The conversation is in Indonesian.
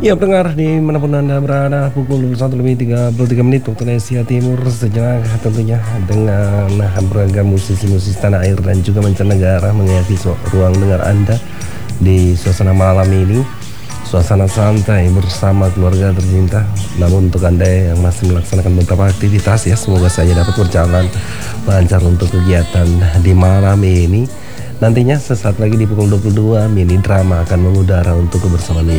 Ya pendengar dimanapun Anda berada, pukul 1 lebih 33 menit waktu Indonesia Timur. Sejenak tentunya dengan beragam musisi-musisi tanah air dan juga mancanegara mengisi ruang dengar Anda di suasana malam ini. Suasana santai bersama keluarga tercinta. Namun untuk Anda yang masih melaksanakan beberapa aktivitas, ya semoga saja dapat berjalan lancar untuk kegiatan di malam ini. Nantinya sesaat lagi di pukul 22 mini drama akan mengudara untuk kebersamaan